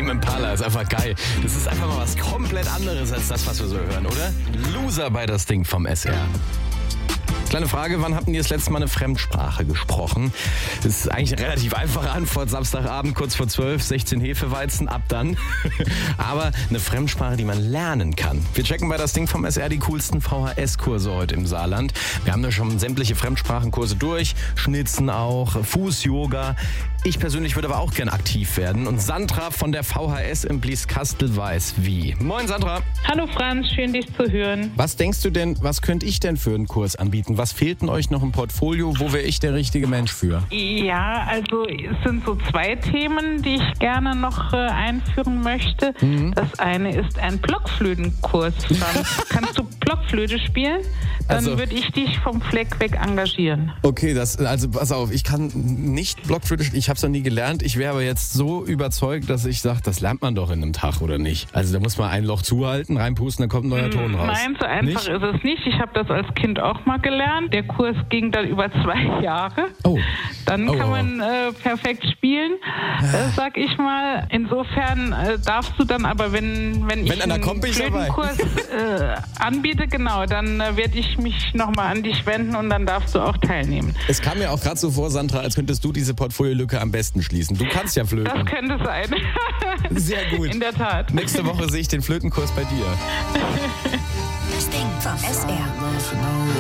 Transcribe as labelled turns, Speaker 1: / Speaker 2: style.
Speaker 1: Tame Impala ist einfach geil. Das ist einfach mal was komplett anderes als das, was wir so hören, oder? Loser bei das Ding vom SR. Kleine Frage, wann habt ihr das letzte Mal eine Fremdsprache gesprochen? Das ist eigentlich eine relativ einfache Antwort. Samstagabend, kurz vor 12, 16 Hefeweizen, ab dann. Aber eine Fremdsprache, die man lernen kann. Wir checken bei das Ding vom SR die coolsten VHS-Kurse heute im Saarland. Wir haben da schon sämtliche Fremdsprachenkurse durch, Schnitzen auch, Fuß-Yoga. Ich persönlich würde aber auch gern aktiv werden. Und Sandra von der VHS im Blieskastel weiß wie. Moin Sandra.
Speaker 2: Hallo Franz, schön dich zu hören.
Speaker 1: Was denkst du denn, was könnte ich denn für einen Kurs anbieten? Was fehlt denn euch noch im Portfolio? Wo wäre ich der richtige Mensch für?
Speaker 2: Ja, also es sind so zwei Themen, die ich gerne noch einführen möchte. Das eine ist ein Blockflötenkurs. Kannst du Blockflöte spielen? Dann würde ich dich vom Fleck weg engagieren.
Speaker 1: Okay, also pass auf, ich kann nicht Blockflöte spielen. Ich habe es noch nie gelernt. Ich wäre aber jetzt so überzeugt, dass ich sage, das lernt man doch in einem Tag, oder nicht? Also da muss man ein Loch zuhalten, reinpusten, dann kommt ein neuer Ton raus.
Speaker 2: Nein, so einfach ist es nicht. Ich habe das als Kind auch mal gelernt. Der Kurs ging dann über 2 Jahre. Dann kann man perfekt spielen, sag ich mal. Insofern darfst du dann aber, wenn ich einen Flötenkurs anbiete, genau, dann werde ich mich nochmal an dich wenden und dann darfst du auch teilnehmen.
Speaker 1: Es kam mir auch gerade so vor, Sandra, als könntest du diese Portfoliolücke am besten schließen. Du kannst ja flöten.
Speaker 2: Das könnte sein.
Speaker 1: Sehr gut.
Speaker 2: In der Tat.
Speaker 1: Nächste Woche sehe ich den Flötenkurs bei dir.
Speaker 3: Das Ding vom SR.